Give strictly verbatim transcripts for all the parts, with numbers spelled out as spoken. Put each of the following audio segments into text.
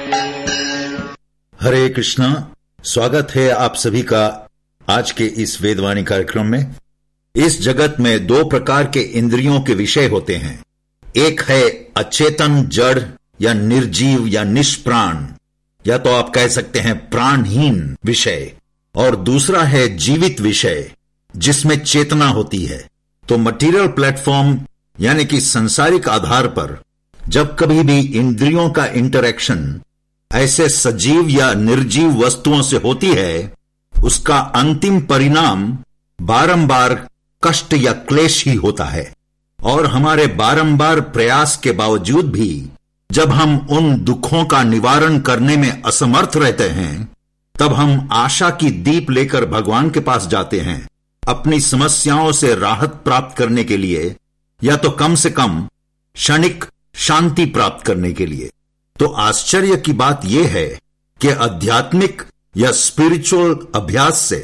हरे कृष्णा। स्वागत है आप सभी का आज के इस वेदवाणी कार्यक्रम में। इस जगत में दो प्रकार के इंद्रियों के विषय होते हैं। एक है अचेतन जड़ या निर्जीव या निष्प्राण, या तो आप कह सकते हैं प्राणहीन विषय, और दूसरा है जीवित विषय जिसमें चेतना होती है। तो मटेरियल प्लेटफॉर्म यानी कि सांसारिक आधार पर जब कभी भी इंद्रियों का इंटरैक्शन ऐसे सजीव या निर्जीव वस्तुओं से होती है, उसका अंतिम परिणाम बारंबार कष्ट या क्लेश ही होता है। और हमारे बारंबार प्रयास के बावजूद भी जब हम उन दुखों का निवारण करने में असमर्थ रहते हैं, तब हम आशा की दीप लेकर भगवान के पास जाते हैं अपनी समस्याओं से राहत प्राप्त करने के लिए, या तो कम से कम क्षणिक शांति प्राप्त करने के लिए। तो आश्चर्य की बात यह है कि आध्यात्मिक या स्पिरिचुअल अभ्यास से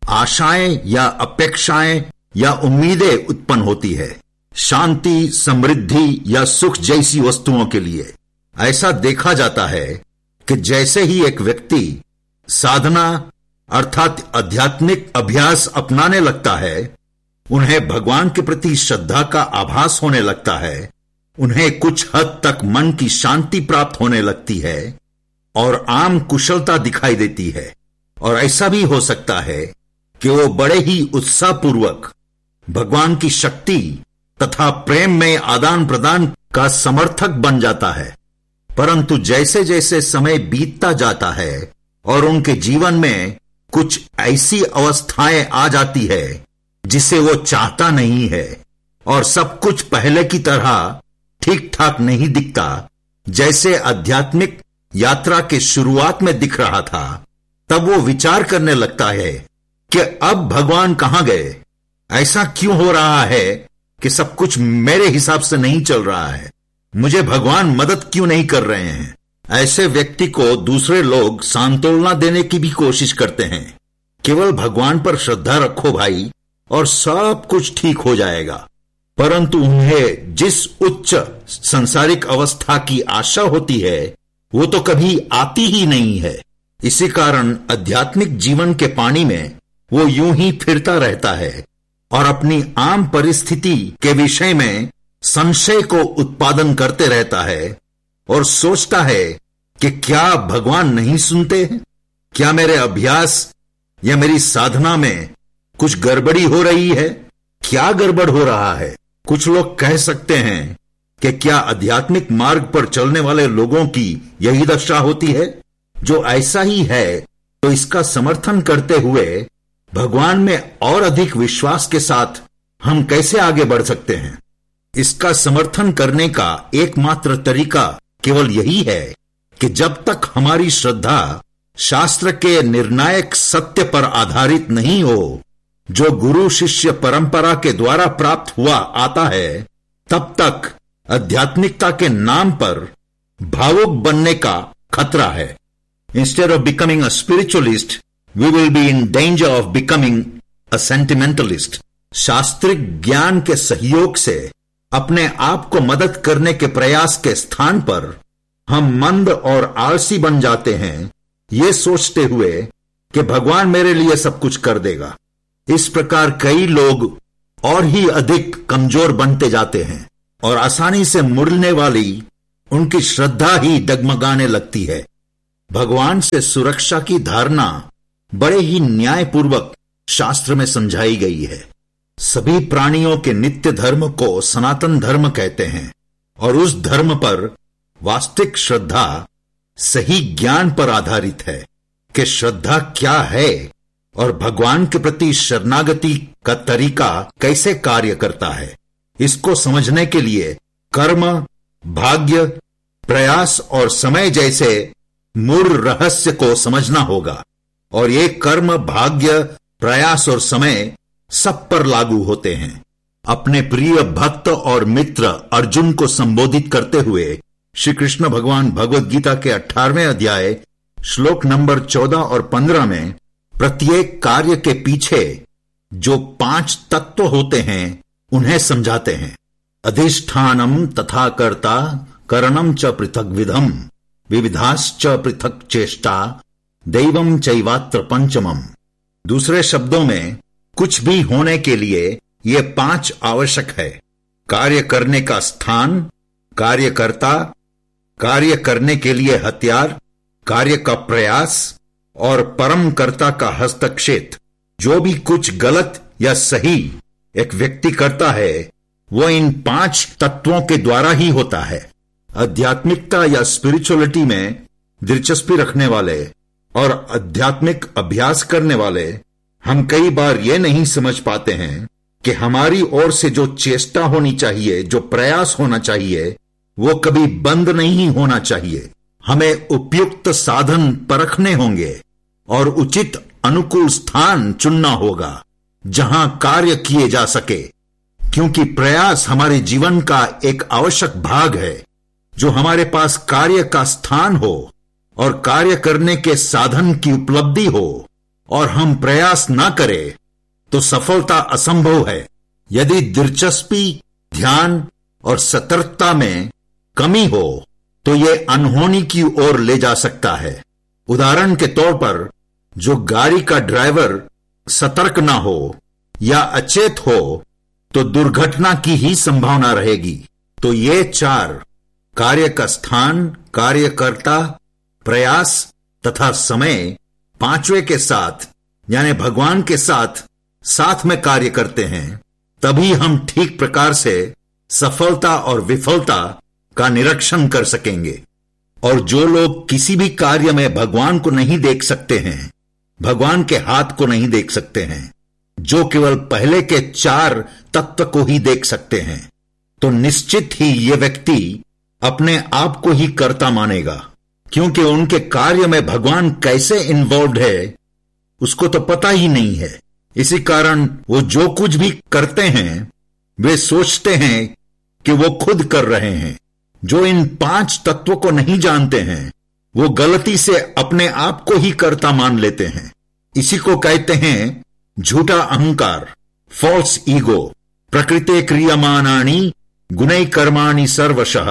आशाएं या अपेक्षाएं या उम्मीदें उत्पन्न होती है, शांति, समृद्धि या सुख जैसी वस्तुओं के लिए। ऐसा देखा जाता है कि जैसे ही एक व्यक्ति साधना अर्थात आध्यात्मिक अभ्यास अपनाने लगता है, उन्हें भगवान के प्रति श्रद्धा का आभास होने लगता है, उन्हें कुछ हद तक मन की शांति प्राप्त होने लगती है और आम कुशलता दिखाई देती है। और ऐसा भी हो सकता है कि वो बड़े ही उत्साहपूर्वक भगवान की शक्ति तथा प्रेम में आदान प्रदान का समर्थक बन जाता है। परंतु जैसे जैसे समय बीतता जाता है और उनके जीवन में कुछ ऐसी अवस्थाएं आ जाती है जिसे वो चाहता नहीं है, और सब कुछ पहले की तरह ठीक ठाक नहीं दिखता जैसे आध्यात्मिक यात्रा के शुरुआत में दिख रहा था, तब वो विचार करने लगता है कि अब भगवान कहां गए। ऐसा क्यों हो रहा है कि सब कुछ मेरे हिसाब से नहीं चल रहा है, मुझे भगवान मदद क्यों नहीं कर रहे हैं। ऐसे व्यक्ति को दूसरे लोग सांत्वना देने की भी कोशिश करते हैं, केवल भगवान पर श्रद्धा रखो भाई और सब कुछ ठीक हो जाएगा। परंतु उन्हें जिस उच्च सांसारिक अवस्था की आशा होती है वो तो कभी आती ही नहीं है। इसी कारण आध्यात्मिक जीवन के पानी में वो यूं ही फिरता रहता है और अपनी आम परिस्थिति के विषय में संशय को उत्पादन करते रहता है और सोचता है कि क्या भगवान नहीं सुनते हैं, क्या मेरे अभ्यास या मेरी साधना में कुछ गड़बड़ी हो रही है, क्या गड़बड़ हो रहा है। कुछ लोग कह सकते हैं कि क्या आध्यात्मिक मार्ग पर चलने वाले लोगों की यही दशा होती है। जो ऐसा ही है तो इसका समर्थन करते हुए भगवान में और अधिक विश्वास के साथ हम कैसे आगे बढ़ सकते हैं। इसका समर्थन करने का एकमात्र तरीका केवल यही है कि जब तक हमारी श्रद्धा शास्त्र के निर्णायक सत्य पर आधारित नहीं हो, जो गुरु शिष्य परंपरा के द्वारा प्राप्त हुआ आता है, तब तक आध्यात्मिकता के नाम पर भावुक बनने का खतरा है। Instead of becoming a spiritualist we will be in danger of becoming a सेंटिमेंटलिस्ट। शास्त्रिक ज्ञान के सहयोग से अपने आप को मदद करने के प्रयास के स्थान पर हम मंद और आलसी बन जाते हैं, ये सोचते हुए कि भगवान मेरे लिए सब कुछ कर देगा। इस प्रकार कई लोग और ही अधिक कमजोर बनते जाते हैं और आसानी से मुड़ने वाली उनकी श्रद्धा ही डगमगाने लगती है। भगवान से सुरक्षा की धारणा बड़े ही न्यायपूर्वक शास्त्र में समझाई गई है। सभी प्राणियों के नित्य धर्म को सनातन धर्म कहते हैं और उस धर्म पर वास्तविक श्रद्धा सही ज्ञान पर आधारित है कि श्रद्धा क्या है और भगवान के प्रति शरणागति का तरीका कैसे कार्य करता है। इसको समझने के लिए कर्म, भाग्य, प्रयास और समय जैसे मूल रहस्य को समझना होगा, और ये कर्म, भाग्य, प्रयास और समय सब पर लागू होते हैं। अपने प्रिय भक्त और मित्र अर्जुन को संबोधित करते हुए श्री कृष्ण भगवान भगवद गीता के अठारहवें अध्याय श्लोक नंबर चौदह और पंद्रह में प्रत्येक कार्य के पीछे जो पांच तत्व होते हैं उन्हें समझाते हैं। अधिष्ठानम तथा कर्ता, करणम च पृथक विधम। विविधाश्च पृथक चेष्टा दैवम चैवात्र पंचमम। दूसरे शब्दों में कुछ भी होने के लिए ये पांच आवश्यक है। कार्य करने का स्थान, कार्यकर्ता, कार्य करने के लिए हथियार, कार्य का प्रयास और परम कर्ता का हस्तक्षेप। जो भी कुछ गलत या सही एक व्यक्ति करता है वो इन पांच तत्वों के द्वारा ही होता है। आध्यात्मिकता या स्पिरिचुअलिटी में दिलचस्पी रखने वाले और आध्यात्मिक अभ्यास करने वाले हम कई बार ये नहीं समझ पाते हैं कि हमारी ओर से जो चेष्टा होनी चाहिए, जो प्रयास होना चाहिए, वो कभी बंद नहीं होना चाहिए। हमें उपयुक्त साधन परखने होंगे और उचित अनुकूल स्थान चुनना होगा जहां कार्य किए जा सके, क्योंकि प्रयास हमारे जीवन का एक आवश्यक भाग है। जो हमारे पास कार्य का स्थान हो और कार्य करने के साधन की उपलब्धि हो और हम प्रयास ना करें तो सफलता असंभव है। यदि दिलचस्पी, ध्यान और सतर्कता में कमी हो तो यह अनहोनी की ओर ले जा सकता है। उदाहरण के तौर पर जो गाड़ी का ड्राइवर सतर्क ना हो या अचेत हो तो दुर्घटना की ही संभावना रहेगी। तो ये चार, कार्य का स्थान, कार्यकर्ता, प्रयास तथा समय, पांचवे के साथ यानी भगवान के साथ साथ में कार्य करते हैं, तभी हम ठीक प्रकार से सफलता और विफलता का निरीक्षण कर सकेंगे। और जो लोग किसी भी कार्य में भगवान को नहीं देख सकते हैं, भगवान के हाथ को नहीं देख सकते हैं, जो केवल पहले के चार तत्व को ही देख सकते हैं, तो निश्चित ही ये व्यक्ति अपने आप को ही कर्ता मानेगा, क्योंकि उनके कार्य में भगवान कैसे इन्वॉल्व है उसको तो पता ही नहीं है। इसी कारण वो जो कुछ भी करते हैं वे सोचते हैं कि वो खुद कर रहे हैं। जो इन पांच तत्वों को नहीं जानते हैं वो गलती से अपने आप को ही कर्ता मान लेते हैं। इसी को कहते हैं झूठा अहंकार, फॉल्स ईगो। प्रकृते क्रियमाणानि गुणै कर्माणि सर्वशः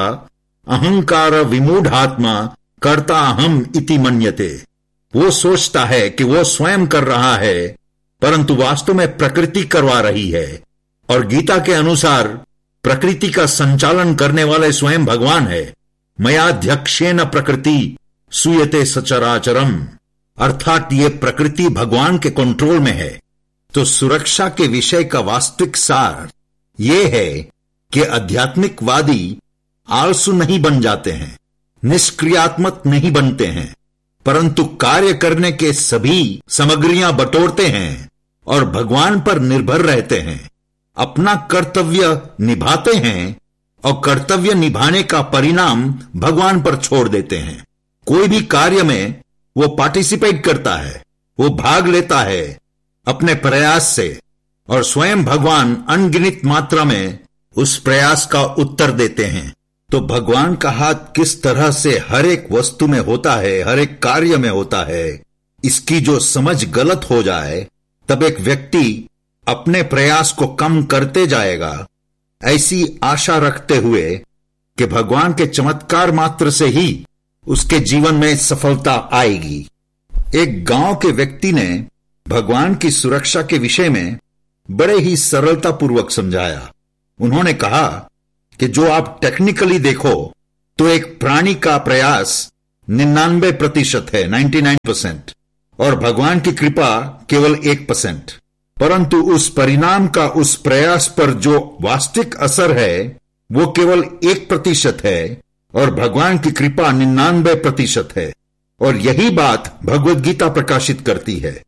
अहंकार विमूढ़ात्मा कर्ता अहम इति मन्यते। वो सोचता है कि वो स्वयं कर रहा है, परंतु वास्तव में प्रकृति करवा रही है। और गीता के अनुसार प्रकृति का संचालन करने वाले स्वयं भगवान है। मयाध्यक्षेन प्रकृति सूयते सचराचरम, अर्थात ये प्रकृति भगवान के कंट्रोल में है। तो सुरक्षा के विषय का वास्तविक सार ये है कि आध्यात्मिकवादी आलसू नहीं बन जाते हैं, निष्क्रियात्मक नहीं बनते हैं, परंतु कार्य करने के सभी सामग्रियां बटोरते हैं और भगवान पर निर्भर रहते हैं। अपना कर्तव्य निभाते हैं और कर्तव्य निभाने का परिणाम भगवान पर छोड़ देते हैं। कोई भी कार्य में वो पार्टिसिपेट करता है, वो भाग लेता है अपने प्रयास से, और स्वयं भगवान अनगिनत मात्रा में उस प्रयास का उत्तर देते हैं। तो भगवान का हाथ किस तरह से हर एक वस्तु में होता है, हर एक कार्य में होता है, इसकी जो समझ गलत हो जाए तब एक व्यक्ति अपने प्रयास को कम करते जाएगा, ऐसी आशा रखते हुए कि भगवान के चमत्कार मात्र से ही उसके जीवन में सफलता आएगी। एक गांव के व्यक्ति ने भगवान की सुरक्षा के विषय में बड़े ही सरलतापूर्वक समझाया। उन्होंने कहा कि जो आप टेक्निकली देखो तो एक प्राणी का प्रयास निन्यानवे प्रतिशत है, निन्यानवे परसेंट, और भगवान की कृपा केवल एक परसेंट। परंतु उस परिणाम का उस प्रयास पर जो वास्तविक असर है वो केवल एक प्रतिशत है और भगवान की कृपा निन्यानवे प्रतिशत है। और यही बात भगवद गीता प्रकाशित करती है।